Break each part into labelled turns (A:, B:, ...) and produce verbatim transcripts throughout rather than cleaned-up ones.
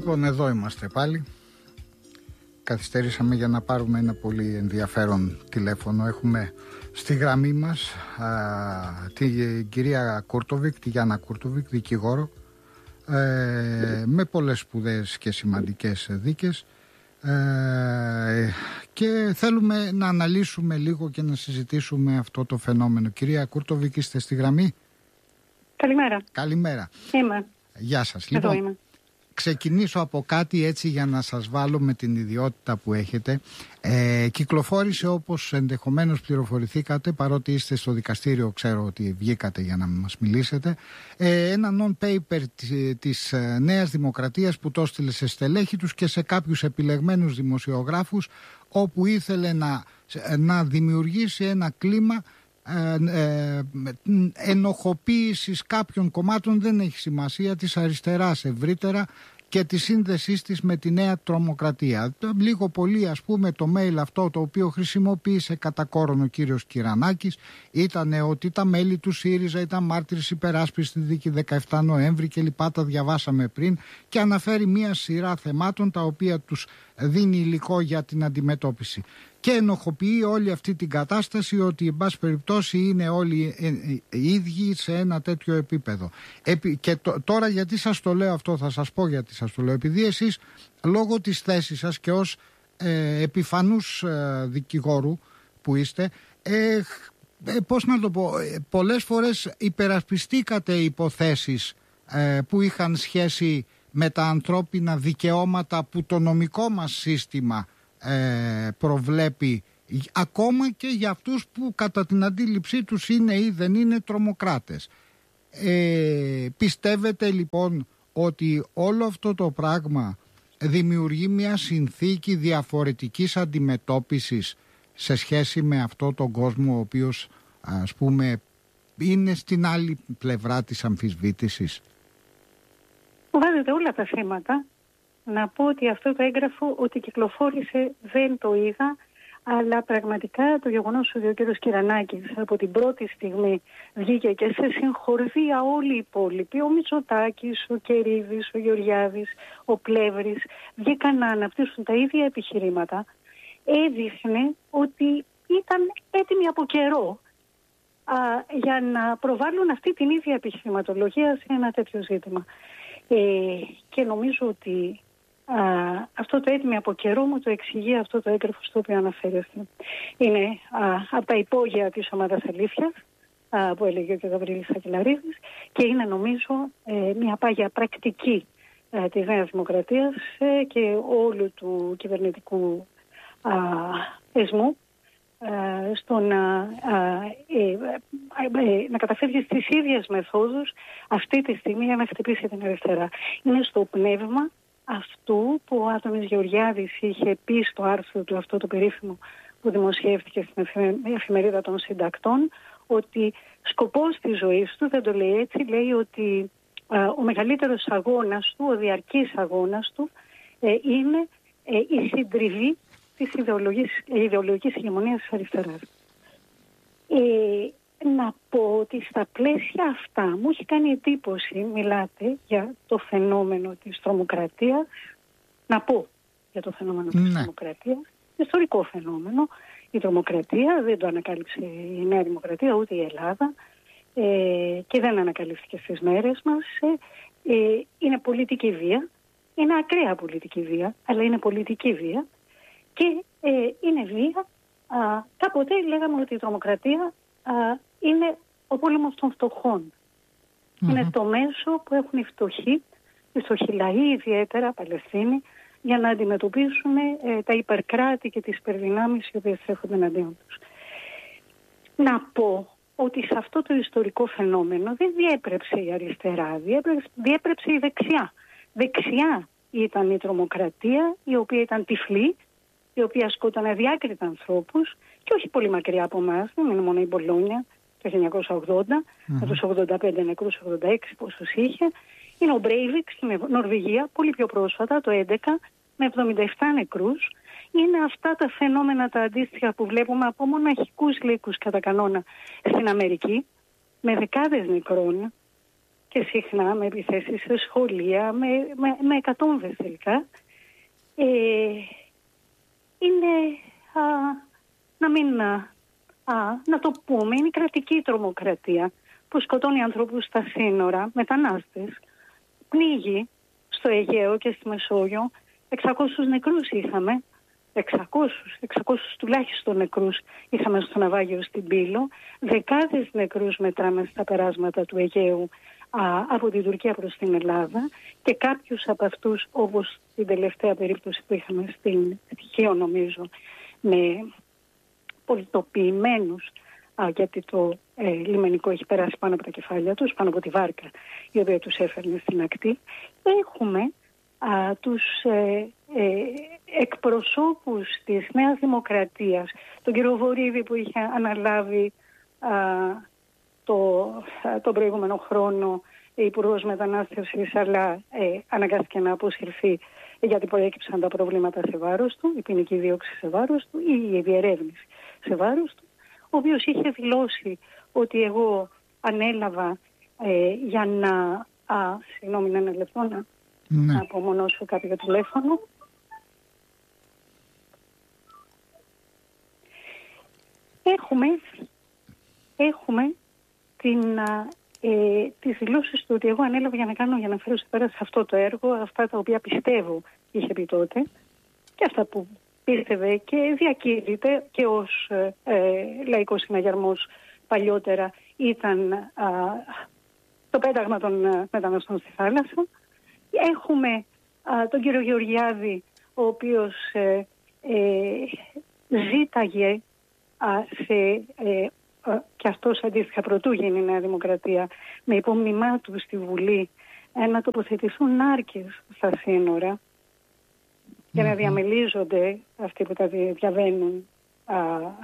A: Λοιπόν, εδώ είμαστε πάλι. Καθυστερήσαμε για να πάρουμε ένα πολύ ενδιαφέρον τηλέφωνο. Έχουμε στη γραμμή μας α, την κυρία Κούρτοβικ, τη Γιάννα Κούρτοβικ, δικηγόρο, ε, με πολλές σπουδές και σημαντικές δίκες, ε, και θέλουμε να αναλύσουμε λίγο και να συζητήσουμε αυτό το φαινόμενο. Κυρία Κούρτοβικ, είστε στη γραμμή?
B: Καλημέρα.
A: Καλημέρα.
B: Είμαι.
A: Γεια σας.
B: Εδώ
A: Λοιπόν,
B: είμαι.
A: ξεκινήσω από κάτι έτσι για να σας βάλω με την ιδιότητα που έχετε. Ε, κυκλοφόρησε, όπως ενδεχομένως πληροφορηθήκατε, παρότι είστε στο δικαστήριο, ξέρω ότι βγήκατε για να μας μιλήσετε, ε, ένα non-paper της, της Νέας Δημοκρατίας που το έστειλε σε στελέχη τους και σε κάποιους επιλεγμένους δημοσιογράφους, όπου ήθελε να, να δημιουργήσει ένα κλίμα Ε, ε, ενοχοποίησης κάποιων κομμάτων, δεν έχει σημασία, της αριστεράς ευρύτερα και τη σύνδεσής της με τη νέα τρομοκρατία. Λίγο πολύ, ας πούμε, το mail αυτό το οποίο χρησιμοποίησε κατά κόρον ο κύριος Κυρανάκης ήταν ότι τα μέλη του ΣΥΡΙΖΑ ήταν μάρτυρες υπεράσπισης στη δίκη δεκαεφτά Νοέμβρη και λοιπά, τα διαβάσαμε πριν, και αναφέρει μία σειρά θεμάτων τα οποία τους δίνει υλικό για την αντιμετώπιση. Και ενοχοποιεί όλη αυτή την κατάσταση ότι, εν πάση περιπτώσει, είναι όλοι οι ίδιοι σε ένα τέτοιο επίπεδο. Και τώρα, γιατί σας το λέω αυτό, θα σας πω γιατί σας το λέω. Επειδή εσείς, λόγω της θέσης σας και ως ε, επιφανούς ε, δικηγόρου που είστε, ε, ε, πώς να το πω, ε, πολλές φορές υπερασπιστήκατε υποθέσεις ε, που είχαν σχέση με τα ανθρώπινα δικαιώματα που το νομικό μας σύστημα Ε, προβλέπει, ακόμα και για αυτούς που κατά την αντίληψή τους είναι ή δεν είναι τρομοκράτες. Ε, πιστεύετε λοιπόν ότι όλο αυτό το πράγμα δημιουργεί μια συνθήκη διαφορετικής αντιμετώπισης σε σχέση με αυτό τον κόσμο ο οποίος, ας πούμε, είναι στην άλλη πλευρά της αμφισβήτησης?
B: Βάζετε όλα τα θέματα. Να πω ότι αυτό το έγγραφο, ότι κυκλοφόρησε, δεν το είδα, αλλά πραγματικά το γεγονός ότι ο κ. Κυρανάκης από την πρώτη στιγμή βγήκε και σε συγχορδία όλοι οι υπόλοιποι, ο Μητσοτάκης, ο Κερίδης, ο Γεωργιάδης, ο Πλεύρης, βγήκαν να αναπτύσσουν τα ίδια επιχειρήματα, έδειχνε ότι ήταν έτοιμοι από καιρό α, για να προβάλλουν αυτή την ίδια επιχειρηματολογία σε ένα τέτοιο ζήτημα. Ε, και νομίζω ότι α, αυτό το έτοιμο από καιρό μου το εξηγεί αυτό το έγγραφο στο οποίο αναφέρεστε. Είναι α, από τα υπόγεια της ομάδας αλήθειας, α, που έλεγε ο κ. Γαβρίλης Σακελαρίδης, και είναι, νομίζω, ε, μια πάγια πρακτική ε, της Νέας Δημοκρατίας ε, και όλου του κυβερνητικού α, θεσμού στο να, ε, ε, να καταφεύγει στις ίδιες μεθόδους αυτή τη στιγμή για να χτυπήσει την αριστερά. Είναι στο πνεύμα αυτού που ο Άδωνης Γεωργιάδης είχε πει στο άρθρο του, αυτό το περίφημο που δημοσιεύτηκε στην εφημερίδα των συντακτών, ότι σκοπός της ζωής του, δεν το λέει έτσι, λέει ότι α, ο μεγαλύτερος αγώνας του, ο διαρκής αγώνας του ε, είναι ε, η συντριβή της ιδεολογικής ηγεμονίας της αριστεράς. Ε, να πω ότι στα πλαίσια αυτά μου έχει κάνει εντύπωση, μιλάτε για το φαινόμενο της τρομοκρατίας, να πω για το φαινόμενο ναι. της τρομοκρατίας, ιστορικό φαινόμενο. Η τρομοκρατία δεν το ανακάλυψε η Νέα Δημοκρατία ούτε η Ελλάδα ε, και δεν ανακαλύφθηκε στις μέρες μας. Ε, ε, είναι πολιτική βία, είναι ακραία πολιτική βία, αλλά είναι πολιτική βία. Και ε, είναι βία. Α, κάποτε λέγαμε ότι η τρομοκρατία α, είναι ο πόλεμος των φτωχών. Mm-hmm. Είναι το μέσο που έχουν οι φτωχοί, οι φτωχοί λαοί, ιδιαίτερα Παλαιστίνοι, για να αντιμετωπίσουν ε, τα υπερκράτη και τις υπερδυνάμεις οι οποίες έρχονται εναντίον τους. Να πω ότι σε αυτό το ιστορικό φαινόμενο δεν διέπρεψε η αριστερά, διέπρεψε, διέπρεψε η δεξιά. Δεξιά ήταν η τρομοκρατία, η οποία ήταν τυφλή, η οποία σκότωνε αδιάκριτα ανθρώπους και όχι πολύ μακριά από εμάς, δεν είναι μόνο η Μπολόνια το χίλια εννιακόσια ογδόντα, mm-hmm. με τους ογδόντα πέντε νεκρούς, ογδόντα έξι πόσους είχε. Είναι ο Μπρέιβικ στην Νορβηγία, πολύ πιο πρόσφατα, το έντεκα, με εβδομήντα επτά νεκρούς. Είναι αυτά τα φαινόμενα τα αντίστοιχα που βλέπουμε από μοναχικούς λύκους κατά κανόνα στην Αμερική, με δεκάδες νεκρών και συχνά με επιθέσεις σε σχολεία, με, με, με εκατόμβες τελικά. Ε, είναι, α, να μην, α, να το πούμε, είναι η κρατική τρομοκρατία που σκοτώνει ανθρώπους στα σύνορα, μετανάστες, πνίγει στο Αιγαίο και στη Μεσόγειο. εξακόσιους νεκρούς είχαμε, εξακόσιους, εξακόσιους τουλάχιστον νεκρούς είχαμε στο ναυάγιο στην Πύλο, δεκάδες νεκρούς μετράμε στα περάσματα του Αιγαίου α, από την Τουρκία προς την Ελλάδα και κάποιους από αυτούς, όπως την τελευταία περίπτωση που είχαμε στην Χίο νομίζω, με πολιτοποιημένους, α, γιατί το ε, λιμενικό έχει περάσει πάνω από τα κεφάλια τους, πάνω από τη βάρκα η οποία τους έφερνε στην ακτή. Έχουμε α, τους ε, ε, εκπροσώπους της Νέας Δημοκρατίας, τον κύριο Βορύδη που είχε αναλάβει α, το, α, τον προηγούμενο χρόνο Υπουργός Μετανάστευσης, αλλά ε, αναγκάστηκε να αποσυρθεί γιατί προέκυψαν τα προβλήματα σε βάρος του, η ποινική δίωξη σε βάρος του ή η διερεύνηση σε βάρος του, ο οποίος είχε δηλώσει ότι εγώ ανέλαβα ε, για να... Α, συγγνώμη, ένα λεπτό να, ναι. να απομονώσω κάποιο τηλέφωνο. Έχουμε, έχουμε την, ε, τις δηλώσεις του ότι εγώ ανέλαβα για να κάνω, για να φέρω σε πέρα σε αυτό το έργο, αυτά τα οποία πιστεύω είχε πει τότε και αυτά που πίστευε και διακήρυτε και ως ε, ε, λαϊκός συναγερμός παλιότερα ήταν α, το πέταγμα των ε, μεταναστών στη θάλασσα. Έχουμε α, τον κύριο Γεωργιάδη, ο οποίος ε, ε, ζήταγε α, σε, ε, α, και αυτός αντίστοιχα πρωτού γίνει η Νέα Δημοκρατία, με υπόμνημά του στη Βουλή ε, να τοποθετηθούν νάρκες στα σύνορα για να διαμελίζονται αυτοί που τα διαβαίνουν α,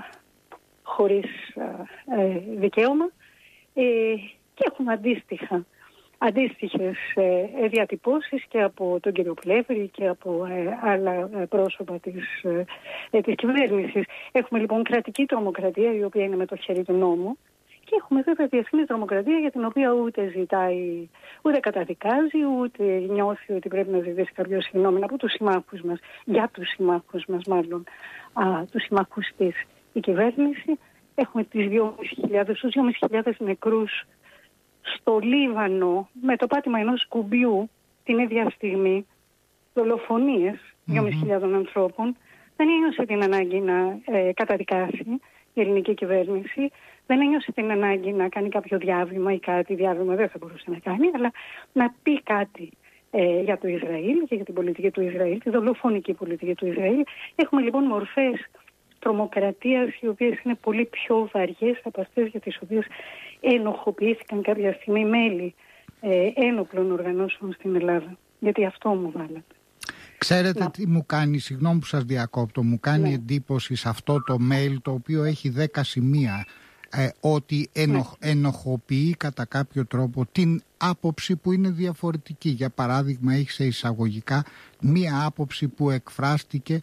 B: χωρίς α, ε, δικαίωμα ε, και έχουμε αντίστοιχα, αντίστοιχες ε, διατυπώσεις και από τον κύριο Πλεύρη και από ε, άλλα πρόσωπα της, ε, της κυβέρνησης. Έχουμε λοιπόν κρατική τρομοκρατία η οποία είναι με το χέρι του νόμου και έχουμε βέβαια διεθνή τρομοκρατία για την οποία ούτε ζητάει, ούτε καταδικάζει, ούτε νιώθει ότι πρέπει να ζητήσει κάποιο συγγνώμη από τους συμμάχους μας, για τους συμμάχους μας μάλλον, α, τους συμμάχους της η κυβέρνηση. Έχουμε τις δυόμισι χιλιάδες, τους δυόμισι χιλιάδες νεκρούς στο Λίβανο με το πάτημα ενός κουμπιού την ίδια στιγμή, δολοφονίες δυόμισι χιλιάδες mm-hmm. ανθρώπων. Δεν ένιωσε την ανάγκη να ε, καταδικάσει η ελληνική κυβέρνηση. Δεν ένιωσε την ανάγκη να κάνει κάποιο διάβημα ή κάτι, διάβημα δεν θα μπορούσε να κάνει, αλλά να πει κάτι ε, για το Ισραήλ και για την πολιτική του Ισραήλ, τη δολοφονική πολιτική του Ισραήλ. Έχουμε λοιπόν μορφές τρομοκρατίας οι οποίες είναι πολύ πιο βαριές από αυτές για τις οποίες ενοχοποιήθηκαν κάποια στιγμή μέλη ε, ένοπλων οργανώσεων στην Ελλάδα. Γιατί αυτό μου βάλατε.
A: Ξέρετε
B: να.
A: τι μου κάνει, συγγνώμη που σας διακόπτω, μου κάνει ναι. εντύπωση σε αυτό το mail το οποίο έχει δέκα σημεία ε, ότι ενοχ, ναι. ενοχοποιεί κατά κάποιο τρόπο την άποψη που είναι διαφορετική. Για παράδειγμα έχει σε εισαγωγικά μία άποψη που εκφράστηκε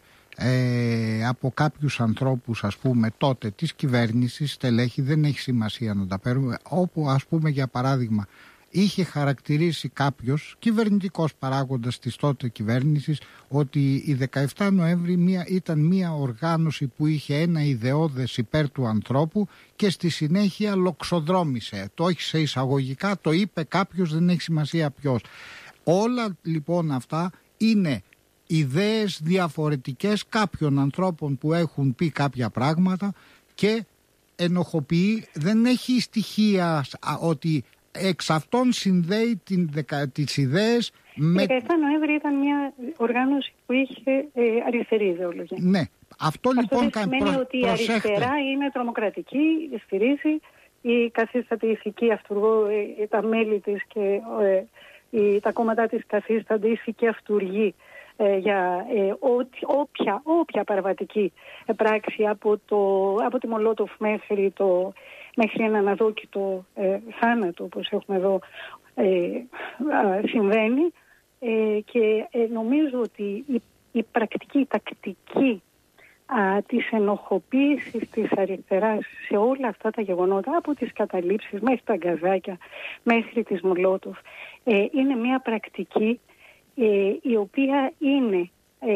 A: ε, από κάποιους ανθρώπους ας πούμε τότε της κυβέρνησης, στελέχη, δεν έχει σημασία να τα παίρνουμε, όπου ας πούμε για παράδειγμα είχε χαρακτηρίσει κάποιος κυβερνητικός παράγοντας της τότε κυβέρνησης ότι η δεκαεφτά Νοέμβρη μία, ήταν μία οργάνωση που είχε ένα ιδεώδες υπέρ του ανθρώπου και στη συνέχεια λοξοδρόμησε. Το έχει σε εισαγωγικά, το είπε κάποιος, δεν έχει σημασία ποιος. Όλα λοιπόν αυτά είναι ιδέες διαφορετικές κάποιων ανθρώπων που έχουν πει κάποια πράγματα και ενοχοποιεί, δεν έχει στοιχεία ότι εξ αυτών συνδέει την δεκα... τις ιδέες με...
B: Η δεκαεφτά Νοέμβρη ήταν μια οργάνωση που είχε ε, αριστερή ιδεολογία.
A: Ναι, αυτό λοιπόν...
B: Αυτό δεν σημαίνει προ... ότι η αριστερά είναι τρομοκρατική, στηρίζει η καθίστατη ηθική αυτούργο, ε, τα μέλη της και ε, η, τα κόμματά της καθίστανται ηθική αυτούργη ε, για ε, ό, όποια, όποια παραβατική πράξη από, το, από τη Μολότοφ μέχρι το... μέχρι έναν αδόκητο ε, θάνατο, όπως έχουμε εδώ, ε, α, συμβαίνει ε, και ε, νομίζω ότι η, η πρακτική, η τακτική α, της ενοχοποίησης της αριστεράς σε όλα αυτά τα γεγονότα, από τις καταλήψεις μέχρι τα γκαζάκια, μέχρι τις Μολότοφ, ε, είναι μια πρακτική ε, η οποία είναι,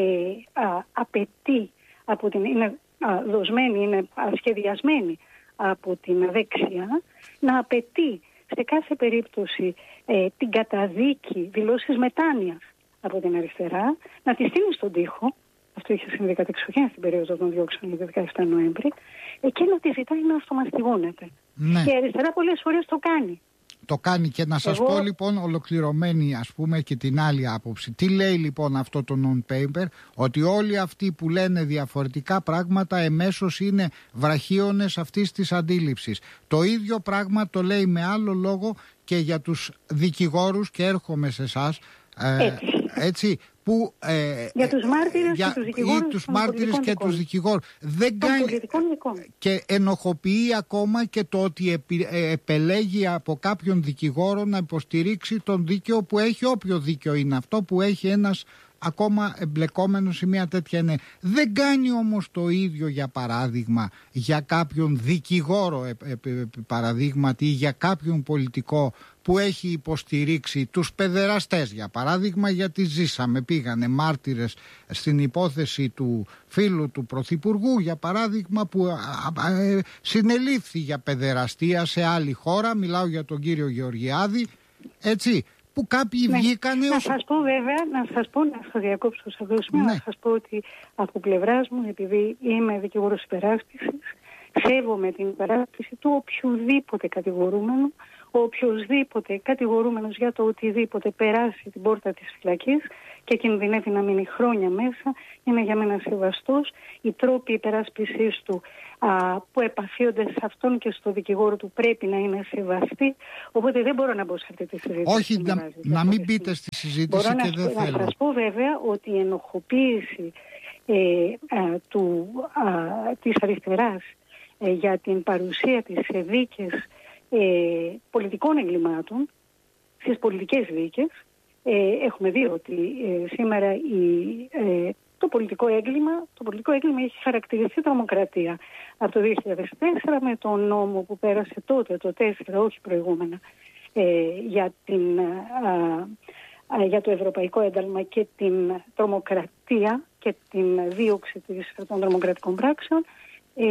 B: ε, α, απαιτεί, από την, είναι α, δοσμένη, είναι α, σχεδιασμένη από την δεξιά, να απαιτεί σε κάθε περίπτωση ε, την καταδίκη, δηλώσεις μετάνοιας από την αριστερά, να τη στείλει στον τοίχο. Αυτό είχε συμβεί κατεξοχήν στην περίοδο των διώξεων του δεκαεφτά Νοέμβρη, ε, και να τη ζητάει να αυτομαστιγώνεται. Ναι. Και η αριστερά πολλές φορές το κάνει.
A: Το κάνει και να σας Εγώ... πω λοιπόν ολοκληρωμένη ας πούμε και την άλλη άποψη. Τι λέει λοιπόν αυτό το non-paper? Ότι όλοι αυτοί που λένε διαφορετικά πράγματα εμέσως είναι βραχίονες αυτής της αντίληψης. Το ίδιο πράγμα το λέει με άλλο λόγο και για τους δικηγόρους, και έρχομαι σε εσάς. Ε, έτσι. έτσι που, ε,
B: για τους μάρτυρες
A: για,
B: και τους δικηγόρους,
A: τους μάρτυρες και τους δικηγόρους. Δεν κάνει, και ενοχοποιεί ακόμα και το ότι επι, ε, επελέγει από κάποιον δικηγόρο να υποστηρίξει τον δίκαιο που έχει, όποιο δίκαιο είναι αυτό που έχει ένας ακόμα εμπλεκόμενος σε μια τέτοια ενέργεια. Δεν κάνει όμως το ίδιο, για παράδειγμα, για κάποιον δικηγόρο ε, ε, ε, παραδείγματι, ή για κάποιον πολιτικό που έχει υποστηρίξει τους παιδεραστές, για παράδειγμα, γιατί ζήσαμε, πήγανε μάρτυρες στην υπόθεση του φίλου του Πρωθυπουργού, για παράδειγμα, που α, α, ε, συνελήφθη για παιδεραστία σε άλλη χώρα, μιλάω για τον κύριο Γεωργιάδη, έτσι, που κάποιοι ναι. βγήκανε...
B: Να ως... σας πω βέβαια, να σας πω, να σας διακόψω σε αυτό το σημείο, ναι. να σας πω ότι από πλευράς μου, επειδή είμαι δικηγόρος υπεράσπισης, σέβομαι την υπεράσπιση του οποιοδήποτε κατηγορούμενου, ο οποιοσδήποτε κατηγορούμενος για το οτιδήποτε περάσει την πόρτα της φυλακής και κινδυνεύει να μείνει χρόνια μέσα, είναι για μένα σεβαστός. Οι τρόποι υπεράσπισης του α, που επαφίονται σε αυτόν και στο δικηγόρο του πρέπει να είναι σεβαστοί. Οπότε δεν μπορώ να μπω σε αυτή τη συζήτηση.
A: Όχι, να, να μην μπείτε στη συζήτηση
B: μπορώ
A: και
B: να,
A: δεν
B: να
A: θέλω.
B: Να σας πω βέβαια ότι η ενοχοποίηση ε, α, του, α, της αριστεράς ε, για την παρουσία της σε δίκες Ε, πολιτικών εγκλημάτων, στις πολιτικές δίκες. Ε, έχουμε δει ότι ε, σήμερα η, ε, το, πολιτικό έγκλημα, το πολιτικό έγκλημα έχει χαρακτηριστεί τρομοκρατία. Από το δύο χιλιάδες τέσσερα με τον νόμο που πέρασε τότε, το τέσσερα, όχι προηγούμενα, ε, για, την, α, α, για το ευρωπαϊκό ένταλμα και την τρομοκρατία και την δίωξη της, των τρομοκρατικών πράξεων, ε,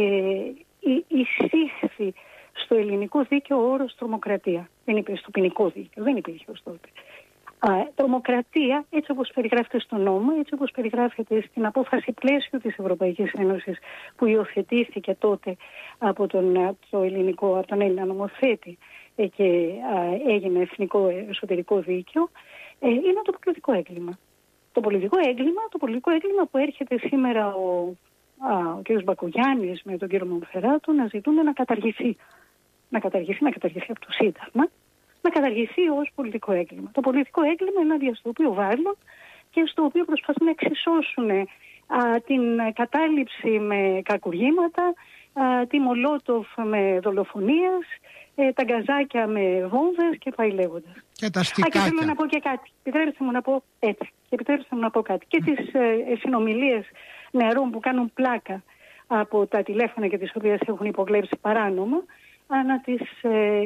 B: εισήχθη στο ελληνικό δίκαιο ο όρος τρομοκρατία. Δεν υπήρχε στο ποινικό δίκαιο, δεν υπήρχε ως τότε. Α, τρομοκρατία, έτσι όπως περιγράφεται στο νόμο, έτσι όπως περιγράφεται στην απόφαση πλαίσιο της Ευρωπαϊκής Ένωσης που υιοθετήθηκε τότε από τον, το ελληνικό, από τον Έλληνα νομοθέτη ε, και α, έγινε εθνικό εσωτερικό δίκαιο, ε, είναι το πολιτικό έγκλημα. Το πολιτικό έγκλημα, το πολιτικό έγκλημα που έρχεται σήμερα ο, α, ο κ. Μπακογιάννης με τον κ. Μονφεράτο να ζητούν να καταργηθεί. Να καταργηθεί, να καταργηθεί από το Σύνταγμα, να καταργηθεί ως πολιτικό έγκλημα. Το πολιτικό έγκλημα είναι ένα στο οποίο βάλουν και στο οποίο προσπαθούν να εξισώσουν α, την κατάληψη με κακουργήματα, α, τη Μολότοφ με δολοφονίες, ε, τα γκαζάκια με βόμβες και πάει λέγοντας.
A: Και τα στικάκια.
B: Α, και θέλω να πω και κάτι. Επιτρέψτε μου να πω έτσι. Και επιτρέψτε μου να πω κάτι. Και τις ε, συνομιλίες νεαρών που κάνουν πλάκα από τα τηλέφωνα και τις οποίες έχουν υποκλέψει παράνομα, Να τις, ε,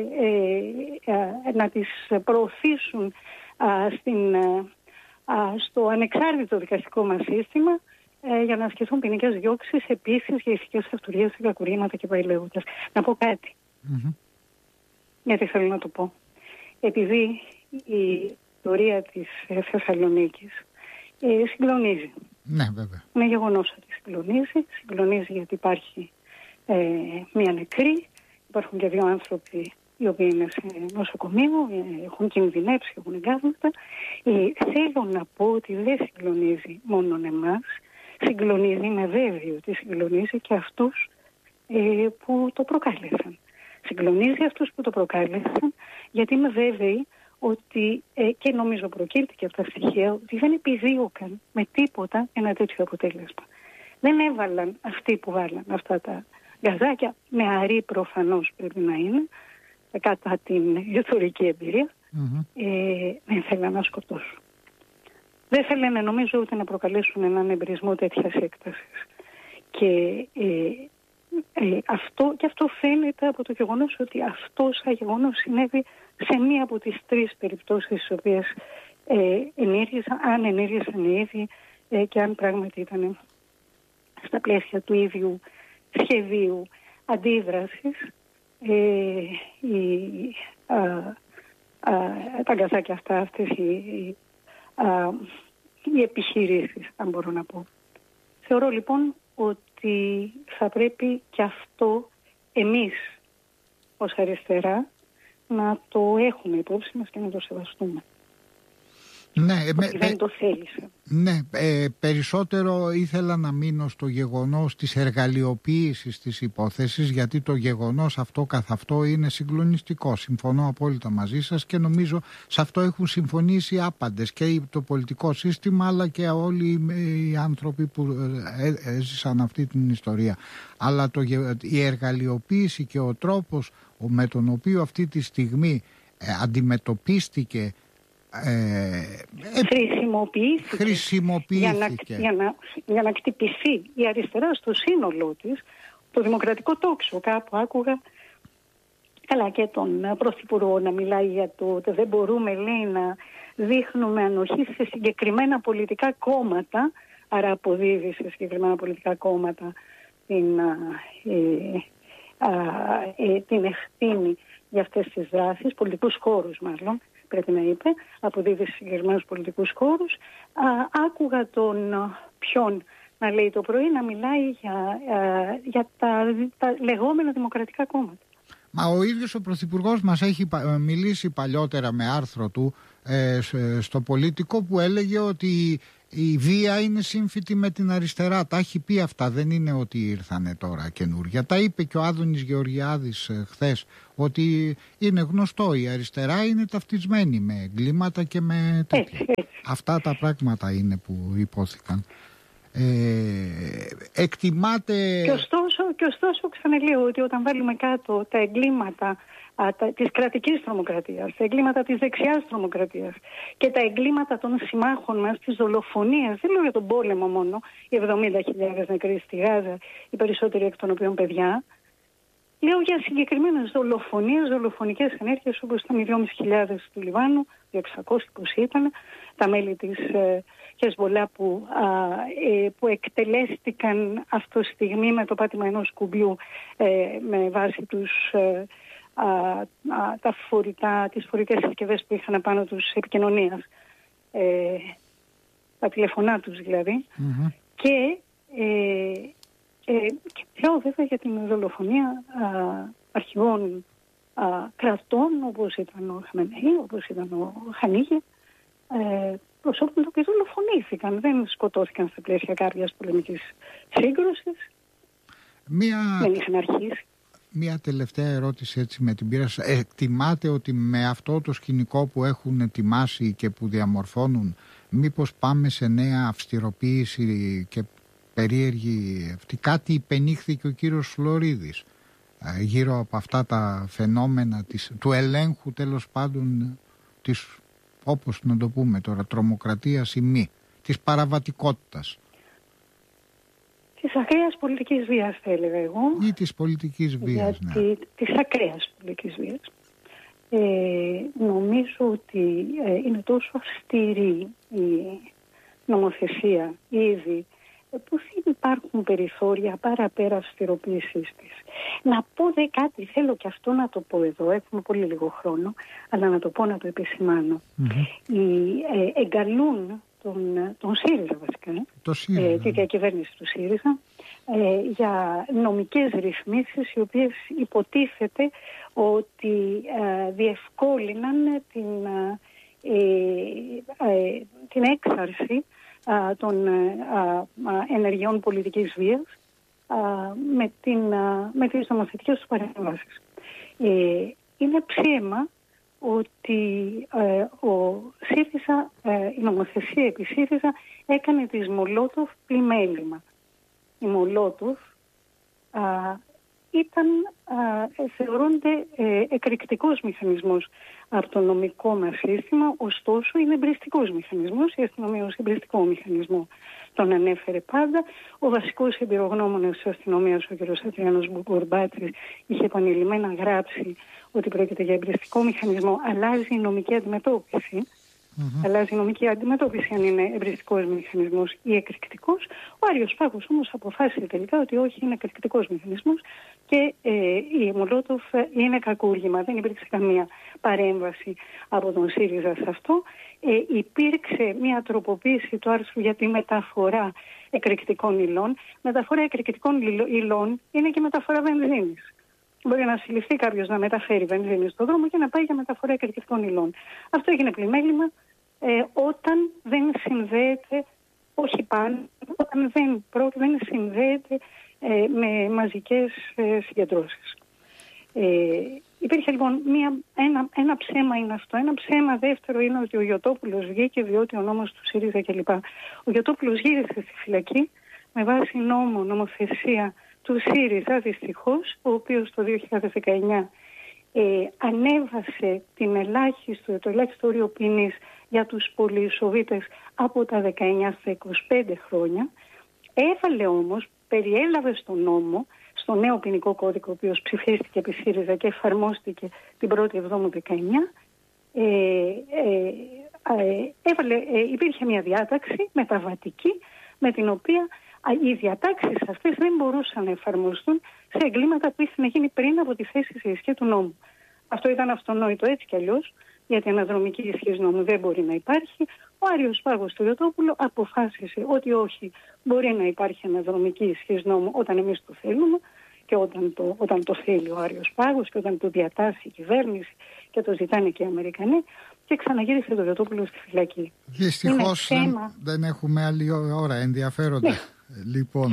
B: ε, να τις προωθήσουν α, στην, α, στο ανεξάρτητο δικαστικό μας σύστημα ε, για να ασκηθούν ποινικές διώξεις επίσης για ηθικές αυτουργίες, κακουργήματα και πάει λέγοντας. Να πω κάτι. Mm-hmm. Γιατί θέλω να το πω. Επειδή η ιστορία της Θεσσαλονίκης ε, συγκλονίζει.
A: Ναι, βέβαια.
B: Είναι γεγονός ότι συγκλονίζει. Συγκλονίζει γιατί υπάρχει ε, μία νεκρή. Υπάρχουν και δύο άνθρωποι οι οποίοι είναι σε νοσοκομείο, έχουν κινδυνεύσει, έχουν εγκάβματα. Ε, θέλω να πω ότι δεν συγκλονίζει μόνο εμάς, συγκλονίζει, είμαι βέβαιη ότι συγκλονίζει και αυτούς ε, που το προκάλεσαν. Συγκλονίζει αυτούς που το προκάλεσαν, γιατί είμαι βέβαιη ότι, ε, και νομίζω προκύπτει και από τα στοιχεία, ότι δεν επιδίωκαν με τίποτα ένα τέτοιο αποτέλεσμα. Δεν έβαλαν αυτοί που βάλαν αυτά τα γκαζάκια, με αρή προφανώς πρέπει να είναι, κατά την ιστορική εμπειρία, mm-hmm. ε, δεν θέλαν να σκοτώσουν. Δεν θέλανε νομίζω ούτε να προκαλέσουν έναν εμπειρισμό τέτοιας έκτασης. Και ε, ε, αυτό, και αυτό φαίνεται από το γεγονός ότι αυτό σαν γεγονός συνέβη σε μία από τις τρεις περιπτώσεις τις οποίες ε, ενέργησαν, αν ενέργησαν οι ίδιοι ε, και αν πράγματι ήταν στα πλαίσια του ίδιου σχεδίου αντίδρασης. Ε, η, α, α, τα αγκαζάκια αυτά, αυτές οι, οι, α, οι επιχειρήσεις, αν μπορώ να πω. Θεωρώ λοιπόν ότι θα πρέπει και αυτό εμείς ως αριστερά να το έχουμε υπόψη μας και να το σεβαστούμε.
A: Ναι,
B: ότι
A: με,
B: δεν το θέλησε.
A: Ναι, ε, περισσότερο ήθελα να μείνω στο γεγονός της εργαλειοποίησης της υπόθεσης, γιατί το γεγονός αυτό καθ' αυτό είναι συγκλονιστικό. Συμφωνώ απόλυτα μαζί σας και νομίζω σε αυτό έχουν συμφωνήσει άπαντες, και το πολιτικό σύστημα αλλά και όλοι οι άνθρωποι που έζησαν αυτή την ιστορία. Αλλά το, η εργαλειοποίηση και ο τρόπος με τον οποίο αυτή τη στιγμή ε, αντιμετωπίστηκε Ε,
B: χρησιμοποιήθηκε,
A: χρησιμοποιήθηκε.
B: Για, να, για, να, για να κτυπηθεί η αριστερά στο σύνολό της, το δημοκρατικό τόξο. Κάπου άκουγα, καλά, και τον Πρωθυπουργό να μιλάει για το ότι δεν μπορούμε, λέει, να δείχνουμε ανοχή σε συγκεκριμένα πολιτικά κόμματα, άρα αποδίδει σε συγκεκριμένα πολιτικά κόμματα την, ε, ε, ε, την ευθύνη για αυτές τις δράσεις, πολιτικούς χώρους μάλλον, πρέπει να είπε, αποδίδει σε συγκεκριμένους πολιτικούς χώρους. Α, άκουγα τον ποιον να λέει το πρωί να μιλάει για, α, για τα, τα λεγόμενα δημοκρατικά κόμματα.
A: Μα ο ίδιος ο Πρωθυπουργός μας έχει μιλήσει παλιότερα με άρθρο του ε, στο Πολίτικο, που έλεγε ότι η βία είναι σύμφυτη με την αριστερά. Τα έχει πει αυτά, δεν είναι ότι ήρθανε τώρα καινούργια. Τα είπε και ο Άδωνης Γεωργιάδης ε, χθες, ότι είναι γνωστό, η αριστερά είναι ταυτισμένη με εγκλήματα και με τέτοια.
B: Έτσι, έτσι.
A: Αυτά τα πράγματα είναι που υπόθηκαν. Ε, εκτιμάται...
B: Και ωστόσο, και ωστόσο ξαναλέω ότι όταν βάλουμε κάτω τα εγκλήματα α, τα, της κρατικής τρομοκρατίας, τα εγκλήματα της δεξιάς τρομοκρατίας και τα εγκλήματα των συμμάχων μας, της δολοφονίας, δεν λέω για τον πόλεμο μόνο, οι εβδομήντα χιλιάδες νεκροί στη Γάζα, οι περισσότεροι εκ των οποίων παιδιά, λέω για συγκεκριμένες δολοφονίες, δολοφονικές ενέργειες, όπως ήταν οι δυόμισι χιλιάδες του Λιβάνου, οι εξακόσιοι είκοσι ήταν, τα μέλη της ε, Χεσμολά που, α, ε, που εκτελέστηκαν αυτό στιγμή με το πάτημα ενός κουμπιού ε, με βάση τους, ε, α, α, τα φορητά, τις φορητές συσκευές που είχαν πάνω τους επικοινωνίας, ε, τα τηλεφωνά τους δηλαδή. Mm-hmm. Και, ε, ε, και λέω βέβαια για την δολοφονία α, αρχηγών α, κρατών, όπως ήταν ο Χαμενεή, όπως ήταν ο Χανίγε, ε, προσώπων που δολοφονήθηκαν, δεν σκοτώθηκαν στα πλαίσια κάποιας πολεμικής σύγκρουσης.
A: Μία...
B: Δεν είχαν αρχίσει.
A: Μία τελευταία ερώτηση έτσι με την πείρα σας. Εκτιμάτε ότι με αυτό το σκηνικό που έχουν ετοιμάσει και που διαμορφώνουν, μήπως πάμε σε νέα αυστηροποίηση και περίεργη αυτή? Κάτι υπενήχθηκε ο κύριος Φλωρίδης γύρω από αυτά τα φαινόμενα της, του ελέγχου, τέλος πάντων, της, όπως να το πούμε τώρα, τρομοκρατίας ή μη, της παραβατικότητας.
B: Της ακραίας πολιτικής βίας, θα έλεγα εγώ.
A: Ή της πολιτικής βίας,
B: γιατί,
A: ναι.
B: Της ακραίας πολιτικής βίας. Ε, νομίζω ότι ε, είναι τόσο αυστηρή η νομοθεσία ήδη, που δεν υπάρχουν περιθώρια παραπέρα αυστηροποίησης της. Να πω δε κάτι, θέλω και αυτό να το πω εδώ, έχουμε πολύ λίγο χρόνο, αλλά να το πω, να το επισημάνω. Mm-hmm. Οι, ε, εγκαλούν τον, τον ΣΥΡΙΖΑ βασικά,
A: το ΣΥΡΙΖΑ.
B: Ε, τη διακυβέρνηση του ΣΥΡΙΖΑ, ε, για νομικές ρυθμίσεις οι οποίες υποτίθεται ότι ε, διευκόλυναν την, ε, ε, την έξαρση α, των α, ενεργειών πολιτικής βίας α, με, την, α, με τις νομοθετικές του παρεμβάσεις. Ε, είναι ψέμα ότι ε, ο ΣΥΡΙΖΑ, ε, η νομοθεσία επί ΣΥΡΙΖΑ έκανε της Μολότοφ πλημέλημα. Η Μολότοφ α, ήταν, α, θεωρούνται ε, εκρηκτικός μηχανισμός από το νομικό μας σύστημα, ωστόσο είναι εμπριστικός μηχανισμός, η αστυνομία ως εμπριστικό μηχανισμό τον ανέφερε πάντα. Ο βασικός εμπειρογνώμονας της αστυνομίας, ο κ. Αδριάνος Μπουρμπάτσης, είχε επανειλημμένα γράψει ότι πρόκειται για εμπριστικό μηχανισμό. Αλλάζει η νομική αντιμετώπιση. Mm-hmm. Αλλάζει η νομική αντιμετώπιση αν είναι εμπριστικός μηχανισμός ή εκρηκτικός. Ο Άριος Πάγος όμως αποφάσισε τελικά ότι όχι, είναι εκρηκτικός μηχανισμός και ε, η Μολότοφ είναι κακούργημα. Δεν υπήρξε καμία παρέμβαση από τον ΣΥΡΙΖΑ σε αυτό. Ε, υπήρξε μια τροποποίηση του άρθρου για τη μεταφορά εκρηκτικών υλών. Μεταφορά εκρηκτικών υλών είναι και μεταφορά βενζίνης. Μπορεί να συλληφθεί κάποιος να μεταφέρει βενζίνη στον δρόμο και να πάει για μεταφορά εκρηκτικών υλών. Αυτό έγινε πλημέλημα ε, όταν δεν συνδέεται, όχι πάνω, όταν δεν, πρόκειται, δεν συνδέεται ε, με μαζικές ε, συγκεντρώσεις. Ε, υπήρχε λοιπόν μια, ένα, ένα ψέμα είναι αυτό. Ένα ψέμα δεύτερο είναι ότι ο Γιωτόπουλος βγήκε διότι ο νόμος του ΣΥΡΙΖΑ κλπ. Ο Γιωτόπουλος γύρισε στη φυλακή με βάση νόμο, νομοθεσία του ΣΥΡΙΖΑ δυστυχώς, ο οποίος το δύο χιλιάδες δεκαεννιά ε, ανέβασε την ελάχιστο, το ελάχιστο όριο ποινής για τους πολυεισοβήτες από τα δεκαεννιά στα είκοσι πέντε χρόνια. Έβαλε όμως, περιέλαβε στον νόμο, στο νέο ποινικό κώδικα, ο οποίος ψηφίστηκε επί ΣΥΡΙΖΑ και εφαρμόστηκε την πρώτη Εβδόμου δεκαεννιά, ε, ε, ε, έβαλε, ε, υπήρχε μια διάταξη μεταβατική με την οποία οι διατάξεις αυτές δεν μπορούσαν να εφαρμοστούν σε εγκλήματα που είχαν γίνει πριν από τη θέση σε ισχύ του νόμου. Αυτό ήταν αυτονόητο έτσι κι αλλιώς, γιατί αναδρομική ισχύς νόμου δεν μπορεί να υπάρχει. Ο Άριος Πάγος του Γιωτόπουλου αποφάσισε ότι όχι, μπορεί να υπάρχει αναδρομική ισχύς νόμου όταν εμείς το θέλουμε και όταν το, όταν το θέλει ο Άριος Πάγος και όταν το διατάσσει η κυβέρνηση και το ζητάνε και οι Αμερικανοί, και ξαναγύρισε το Γιωτόπουλο στη φυλακή.
A: Δυστυχώς δεν, δεν έχουμε άλλη ώρα, ενδιαφέροντα. Ναι. Λοιπόν,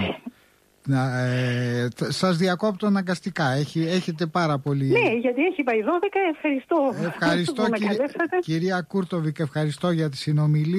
A: να, ε, σας διακόπτω αναγκαστικά. Έχει, έχετε πάρα πολύ...
B: Ναι, γιατί έχει πάει δώδεκα. Ευχαριστώ.
A: Ευχαριστώ, κύριε, κυρία Κούρτοβικ, ευχαριστώ για τη συνομιλία.